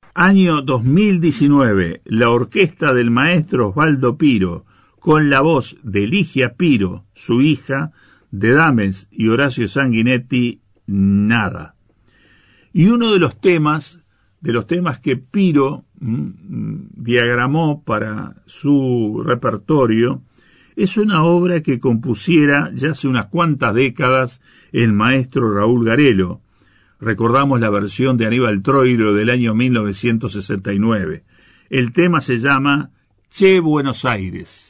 Año 2019, la orquesta del maestro Osvaldo Piro, con la voz de Ligia Piro, su hija, de Dames y Horacio Sanguinetti, Nada. Y uno de los temas que Piro diagramó para su repertorio, es una obra que compusiera ya hace unas cuantas décadas el maestro Raúl Garelo. Recordamos la versión de Aníbal Troilo del año 1969. El tema se llama Che Buenos Aires.